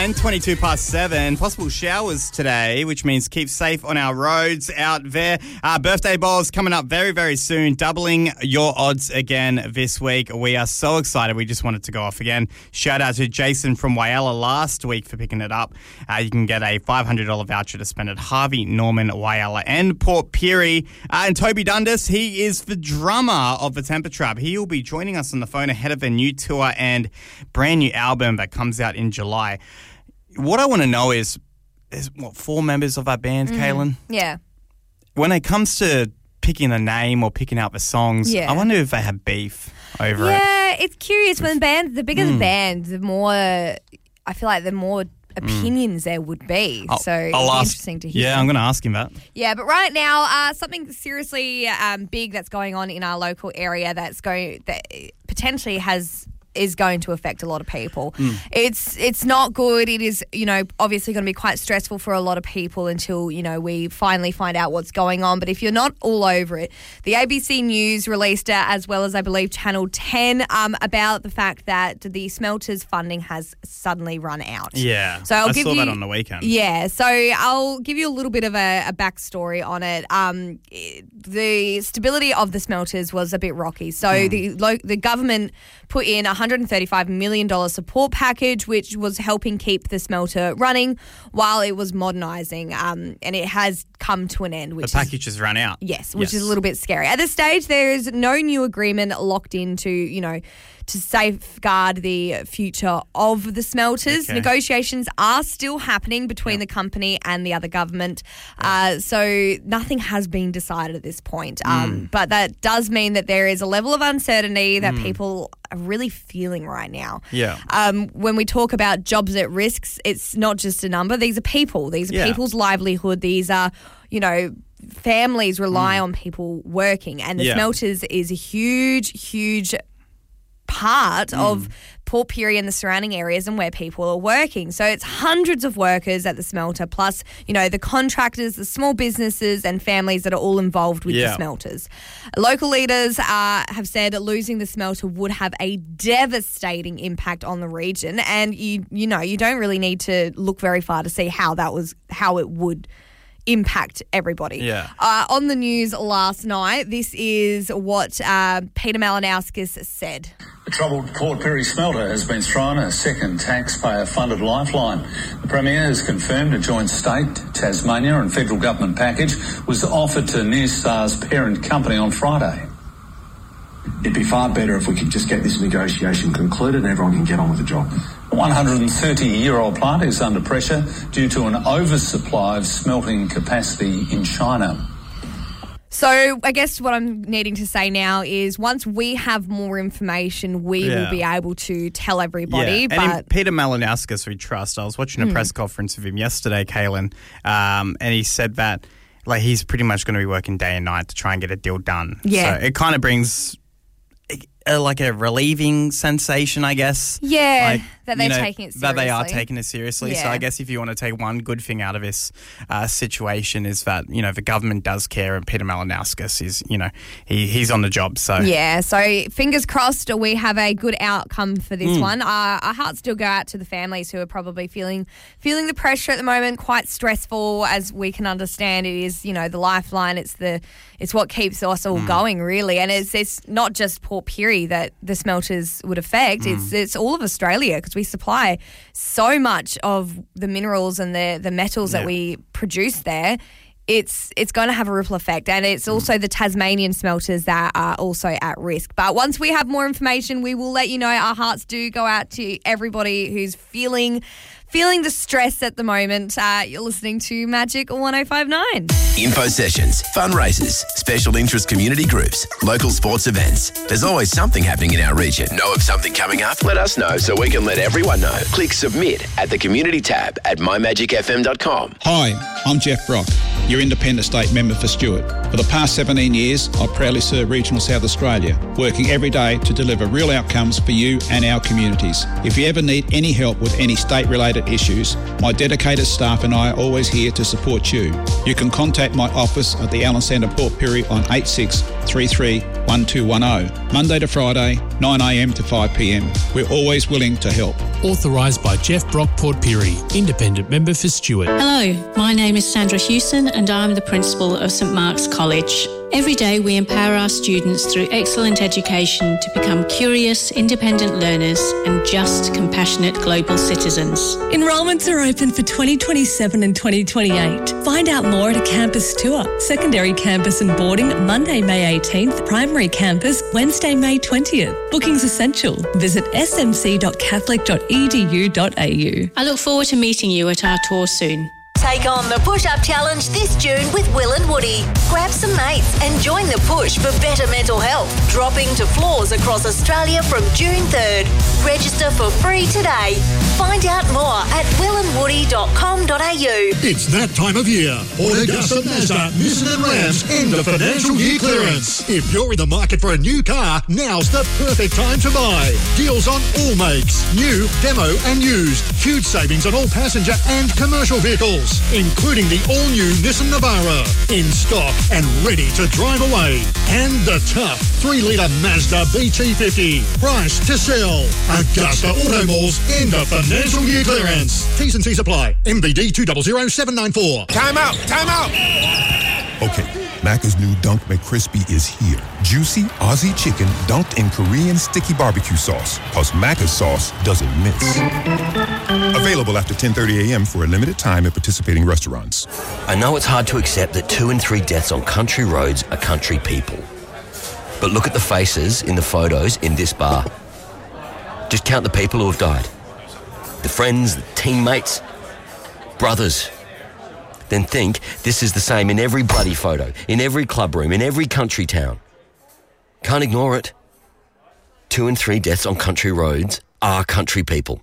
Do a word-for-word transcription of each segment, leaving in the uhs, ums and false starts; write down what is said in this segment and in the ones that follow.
nine, twenty-two past seven. Possible showers today, which means keep safe on our roads out there. Uh, birthday balls coming up very, very soon. Doubling your odds again this week. We are so excited. We just wanted to go off again. Shout out to Jason from Whyalla last week for picking it up. Uh, you can get a five hundred dollars voucher to spend at Harvey Norman, Whyalla and Port Pirie. Uh, and Toby Dundas, he is the drummer of the Temper Trap. He will be joining us on the phone ahead of a new tour and brand new album that comes out in July. What I want to know is, is what, four members of our band, mm, Kaylin? Yeah. When it comes to picking a name or picking out the songs, yeah. I wonder if they have beef over yeah, it. Yeah, it's curious. When the band, the bigger mm. the band, the more, I feel like the more opinions mm. there would be. I'll, so I'll it's ask, interesting to hear. Yeah, I'm going to ask him that. Yeah, but right now, uh, something seriously um, big that's going on in our local area that's going that potentially has is going to affect a lot of people. Mm. It's it's not good. It is, you know, obviously going to be quite stressful for a lot of people until, you know, we finally find out what's going on. But if you're not all over it, the A B C News released, uh, as well as I believe Channel ten, um, about the fact that the smelters funding has suddenly run out. Yeah, so I'll I give saw you, that on the weekend. Yeah, so I'll give you a little bit of a, a backstory on it. Um, the stability of the smelters was a bit rocky. So mm. the lo- the government put in one hundred thirty-five million dollars support package, which was helping keep the smelter running while it was modernising, um, and it has come to an end. Which the package is, has run out. Yes, which yes. is a little bit scary. At this stage, there is no new agreement locked into, you know, to safeguard the future of the smelters. Okay. Negotiations are still happening between yep. the company and the other government. Yeah. Uh, so nothing has been decided at this point. Mm. Um, but that does mean that there is a level of uncertainty that mm. people are really feeling right now. Yeah. Um, when we talk about jobs at risks, it's not just a number. These are people. These are yeah. people's livelihood. These are, you know, families rely mm. on people working. And the yeah. smelters is a huge, huge part mm. of Port Pirie and the surrounding areas and where people are working. So it's hundreds of workers at the smelter, plus, you know, the contractors, the small businesses and families that are all involved with yeah. the smelters. Local leaders uh, have said losing the smelter would have a devastating impact on the region, and you you know, you don't really need to look very far to see how that was how it would impact everybody. Yeah. Uh, on the news last night, this is what uh, Peter Malinauskas said. The troubled Port Pirie smelter has been thrown a second taxpayer-funded lifeline. The Premier has confirmed a joint state, Tasmania and federal government package was offered to Neostar's parent company on Friday. It'd be far better if we could just get this negotiation concluded and everyone can get on with the job. The one hundred thirty-year-old plant is under pressure due to an oversupply of smelting capacity in China. So I guess what I'm needing to say now is once we have more information, we yeah. will be able to tell everybody. Yeah. But and in Peter Malinauskas we trust. I was watching a mm. press conference of him yesterday, Kaylin, um, and he said that like he's pretty much going to be working day and night to try and get a deal done. Yeah. So it kind of brings a, like a relieving sensation, I guess. Yeah, like, that they're you know, taking it seriously. That they are taking it seriously. Yeah. So I guess if you want to take one good thing out of this uh, situation is that, you know, the government does care and Peter Malinauskas is, you know, he, he's on the job. So yeah, so fingers crossed we have a good outcome for this mm. one. Uh, our hearts still go out to the families who are probably feeling feeling the pressure at the moment, quite stressful, as we can understand. It is, you know, the lifeline. It's the it's what keeps us all mm. going, really. And it's it's not just Port Pirie that the smelters would affect. Mm. It's it's all of Australia because we supply so much of the minerals and the, the metals yeah. that we produce there. It's it's going to have a ripple effect, and it's also mm. the Tasmanian smelters that are also at risk. But once we have more information, we will let you know. Our hearts do go out to everybody who's feeling feeling the stress at the moment. Uh, you're listening to Magic one oh five point nine. Info sessions, fundraisers, special interest community groups, local sports events. There's always something happening in our region. Know of something coming up? Let us know so we can let everyone know. Click submit at the community tab at my magic f m dot com. Hi, I'm Jeff Brock, your independent state member for Stewart. For the past seventeen years, I've proudly served regional South Australia, working every day to deliver real outcomes for you and our communities. If you ever need any help with any state-related issues, my dedicated staff and I are always here to support you. You can contact my office at the Allen Centre Port Pirie on eight six three three one two one zero. Monday to Friday, nine a m to five p m. We're always willing to help. Authorised by Jeff Brock Port Pirie, Independent Member for Stewart. Hello, my name is Sandra Hewson and I'm the Principal of St Mark's College. Every day we empower our students through excellent education to become curious, independent learners and just, compassionate global citizens. Enrolments are open for twenty twenty-seven and twenty twenty-eight. Find out more at a campus tour. Secondary campus and boarding Monday, May eighteenth. Primary campus Wednesday, May twentieth. Bookings essential. Visit s m c dot catholic dot e d u dot a u. I look forward to meeting you at our tour soon. Take on the Push-Up Challenge this June with Will and Woody. Grab some mates and join the push for better mental health. Dropping to floors across Australia from June third. Register for free today. Find out more at will and woody dot com dot a u. It's that time of year. Augusta Mazda, Nissan and Rams end of financial year clearance. If you're in the market for a new car, now's the perfect time to buy. Deals on all makes, new, demo and used. Huge savings on all passenger and commercial vehicles, including the all-new Nissan Navara, in stock and ready to drive away. And the tough three litre Mazda B T fifty, priced to sell. Augusta Auto Malls end of financial year clearance. T's and C's apply. M V D two zero zero seven nine four. Time out! Time out! Okay, Macca's new Dunk McCrispy is here. Juicy Aussie chicken dunked in Korean sticky barbecue sauce. Plus Macca's sauce doesn't miss. Available after ten thirty a m for a limited time at participating restaurants. I know it's hard to accept that two in three deaths on country roads are country people. But look at the faces in the photos in this bar. Just count the people who have died. The friends, the teammates, brothers. Then think this is the same in every bloody photo, in every club room, in every country town. Can't ignore it. Two in three deaths on country roads are country people.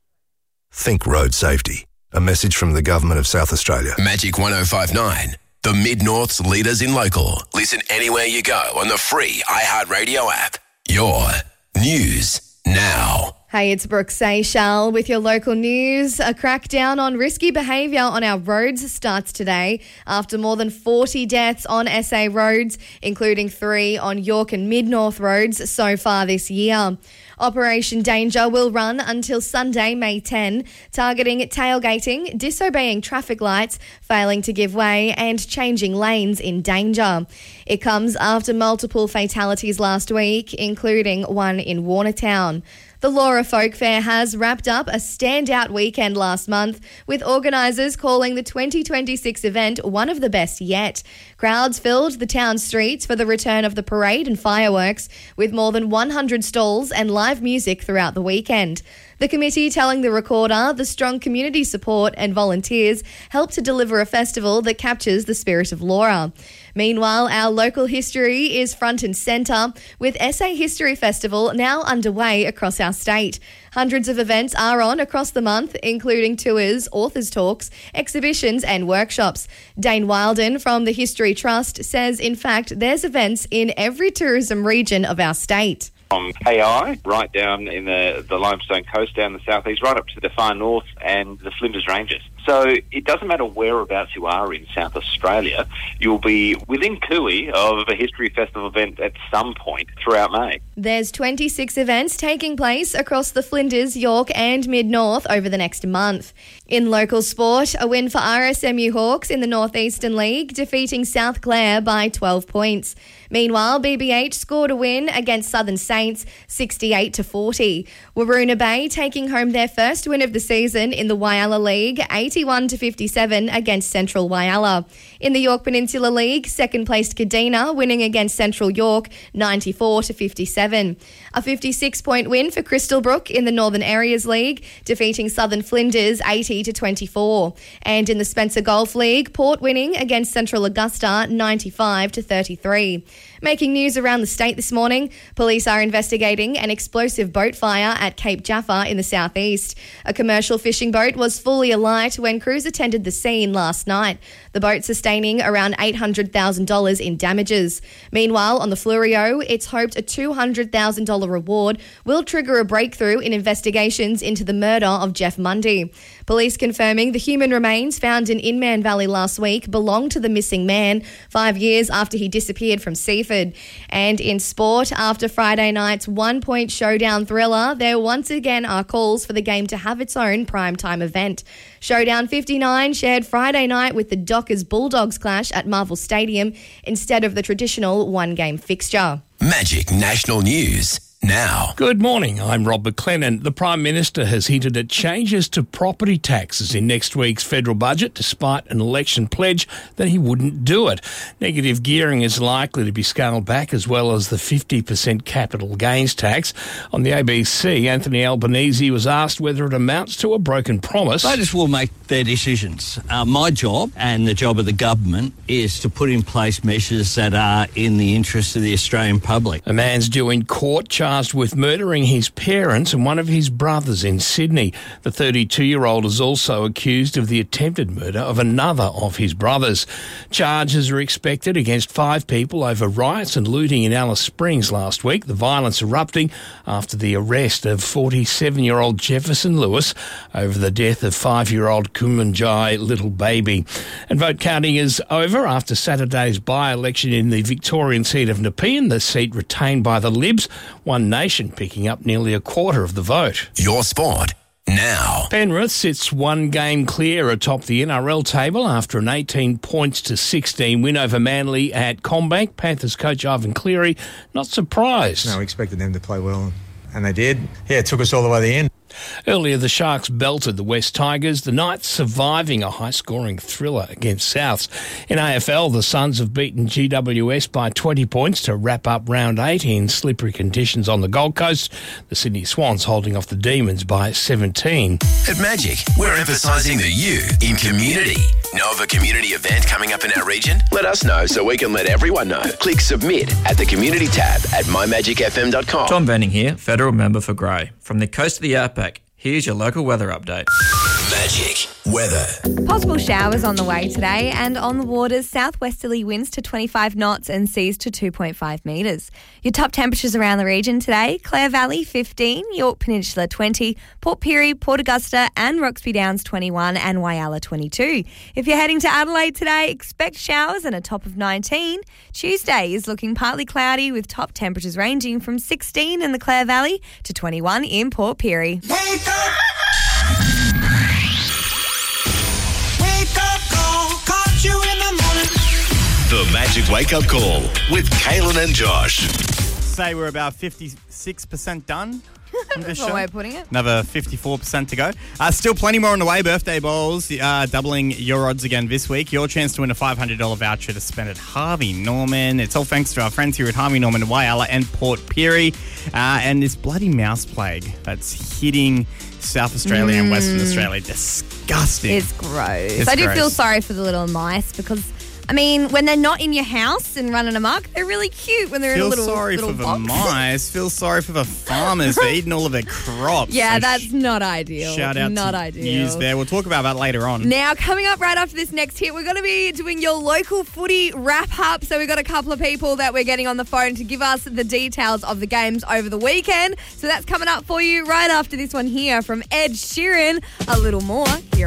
Think road safety. A message from the Government of South Australia. Magic one oh five point nine, the Mid-North's leaders in local. Listen anywhere you go on the free iHeartRadio app. Your news now. Hey, it's Brooke Seychelles with your local news. A crackdown on risky behaviour on our roads starts today after more than forty deaths on S A roads, including three on York and Mid-North roads so far this year. Operation Danger will run until Sunday, May tenth, targeting tailgating, disobeying traffic lights, failing to give way and changing lanes in danger. It comes after multiple fatalities last week, including one in Warnertown. The Laura Folk Fair has wrapped up a standout weekend last month, with organisers calling the twenty twenty-six event one of the best yet. Crowds filled the town streets for the return of the parade and fireworks, with more than one hundred stalls and live music throughout the weekend. The committee telling the Recorder the strong community support and volunteers helped to deliver a festival that captures the spirit of Laura. Meanwhile, our local history is front and centre, with S A History Festival now underway across our state. Hundreds of events are on across the month, including tours, authors' talks, exhibitions and workshops. Dane Wilden from the History Trust says, in fact, there's events in every tourism region of our state. From K I, right down in the, the Limestone Coast, down the southeast, right up to the far north and the Flinders Ranges. So it doesn't matter whereabouts you are in South Australia, you'll be within cooey of a History Festival event at some point throughout May. There's twenty-six events taking place across the Flinders, York and Mid-North over the next month. In local sport, a win for R S M U Hawks in the North Eastern League, defeating South Clare by twelve points. Meanwhile, B B H scored a win against Southern Saints, sixty-eight to forty. Waroona Bay taking home their first win of the season in the Whyalla League, eighty-one to fifty-seven against Central Whyalla. In the York Peninsula League, second-placed Kadina winning against Central York, ninety-four to fifty-seven. A fifty-six point win for Crystalbrook in the Northern Areas League, defeating Southern Flinders, eighty to twenty-four. And in the Spencer Golf League, Port winning against Central Augusta, ninety-five to thirty-three. Making news around the state this morning, police are investigating an explosive boat fire at Cape Jaffa in the southeast. A commercial fishing boat was fully alight when crews attended the scene last night. The boat sustaining around eight hundred thousand dollars in damages. Meanwhile, on the Fleurieu, it's hoped a two hundred thousand dollars reward will trigger a breakthrough in investigations into the murder of Jeff Mundy. Police confirming the human remains found in Inman Valley last week belonged to the missing man five years after he disappeared from Seaford. And in sport, after Friday night's one-point showdown thriller, there once again are calls for the game to have its own primetime event. Showdown fifty-nine shared Friday night with the Dockers Bulldogs clash at Marvel Stadium instead of the traditional one-game fixture. Magic National News now. Good morning, I'm Rob McLennan. The Prime Minister has hinted at changes to property taxes in next week's federal budget, despite an election pledge that he wouldn't do it. Negative gearing is likely to be scaled back, as well as the fifty percent capital gains tax. On the A B C, Anthony Albanese was asked whether it amounts to a broken promise. Voters will make their decisions. Uh, my job and the job of the government is to put in place measures that are in the interest of the Australian public. A man's due in court charged with murdering his parents and one of his brothers in Sydney. The thirty-two-year-old is also accused of the attempted murder of another of his brothers. Charges are expected against five people over riots and looting in Alice Springs last week, the violence erupting after the arrest of forty-seven-year-old Jefferson Lewis over the death of five-year-old Kumanjai little baby. And vote counting is over after Saturday's by-election in the Victorian seat of Nepean, the seat retained by the Libs, One Nation picking up nearly a quarter of the vote. Your sport now. Penrith sits one game clear atop the N R L table after an eighteen points to sixteen win over Manly at Combank. Panthers coach Ivan Cleary not surprised. No, we expected them to play well, and they did. Yeah, it took us all the way to the end. Earlier, the Sharks belted the West Tigers, the Knights surviving a high-scoring thriller against Souths. In A F L, the Suns have beaten G W S by twenty points to wrap up round eight in slippery conditions on the Gold Coast. The Sydney Swans holding off the Demons by seventeen. At Magic, we're emphasising the you in community. Know of a community event coming up in our region? Let us know so we can let everyone know. Click submit at the community tab at my magic f m dot com. Tom Benning here, federal member for Grey. From the coast of the Outback, here's your local weather update. Magic weather. Possible showers on the way today, and on the waters, southwesterly winds to twenty-five knots and seas to two point five metres. Your top temperatures around the region today: Clare Valley fifteen, York Peninsula twenty, Port Pirie, Port Augusta and Roxby Downs twenty-one and Whyalla twenty-two. If you're heading to Adelaide today, expect showers and a top of nineteen. Tuesday is looking partly cloudy with top temperatures ranging from sixteen in the Clare Valley to twenty-one in Port Pirie. Wake up! Wake up call, caught you in the morning. The Magic Wake Up Call with Kaylin and Josh. Say we're about fifty-six percent done. That's one way of putting it. Another fifty-four percent to go. Uh, still plenty more on the way. Birthday balls, uh, doubling your odds again this week. Your chance to win a five hundred dollars voucher to spend at Harvey Norman. It's all thanks to our friends here at Harvey Norman, Whyalla and Port Pirie. Uh, and this bloody mouse plague that's hitting South Australia mm. and Western Australia. Disgusting. It's gross. It's I do gross. feel sorry for the little mice because, I mean, when they're not in your house and running amok, they're really cute when they're Feel in a little sorry little for box. the mice. Feel sorry for the farmers for eating all of their crops. Yeah, So that's sh- not ideal. Shout out not to ideal. yous there. We'll talk about that later on. Now, coming up right after this next hit, we're going to be doing your local footy wrap-up. So we've got a couple of people that we're getting on the phone to give us the details of the games over the weekend. So that's coming up for you right after this one here from Ed Sheeran. A little more here.